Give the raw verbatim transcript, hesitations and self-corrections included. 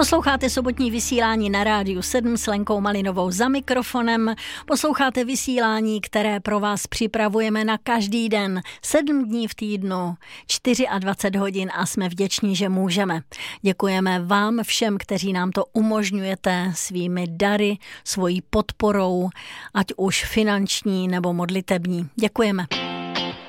Posloucháte sobotní vysílání na Rádiu sedm s Lenkou Malinovou za mikrofonem. Posloucháte vysílání, které pro vás připravujeme na každý den, sedm dní v týdnu, dvacet čtyři hodin a jsme vděční, že můžeme. Děkujeme vám všem, kteří nám to umožňujete svými dary, svojí podporou, ať už finanční nebo modlitební. Děkujeme.